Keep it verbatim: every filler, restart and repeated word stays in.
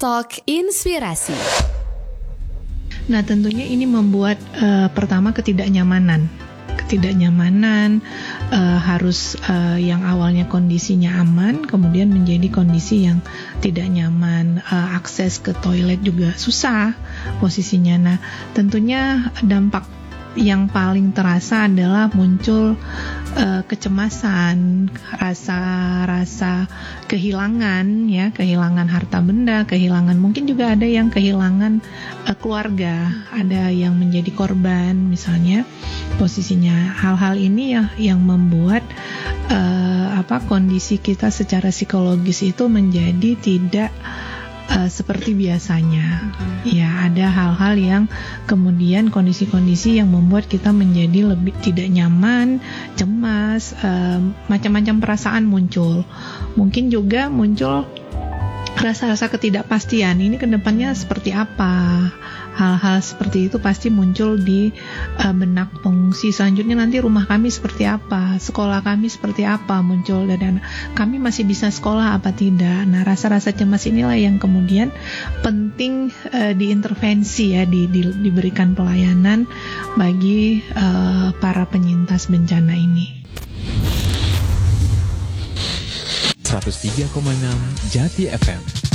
Talk Inspirasi. Nah, tentunya ini membuat uh, pertama ketidaknyamanan. Ketidaknyamanan uh, harus uh, yang awalnya kondisinya aman, kemudian menjadi kondisi yang tidak nyaman. Uh, akses ke toilet juga susah posisinya. Nah, tentunya dampak yang paling terasa adalah muncul uh, kecemasan, rasa-rasa kehilangan, ya, kehilangan harta benda, kehilangan mungkin juga ada yang kehilangan uh, keluarga, ada yang menjadi korban misalnya posisinya. Hal-hal ini ya yang membuat uh, apa kondisi kita secara psikologis itu menjadi tidak Uh, seperti biasanya. Okay. Ya, ada hal-hal yang kemudian kondisi-kondisi yang membuat kita menjadi lebih tidak nyaman, cemas, uh, macam-macam perasaan muncul. Mungkin juga muncul rasa-rasa ketidakpastian. Ini kedepannya seperti apa? Hal-hal seperti itu pasti muncul di uh, benak pengungsi. Selanjutnya nanti rumah kami seperti apa, sekolah kami seperti apa muncul, dan kami masih bisa sekolah apa tidak. Nah, rasa-rasa cemas inilah yang kemudian penting uh, diintervensi, ya, di, di, diberikan pelayanan bagi uh, para penyintas bencana ini. seratus tiga koma enam Jati F M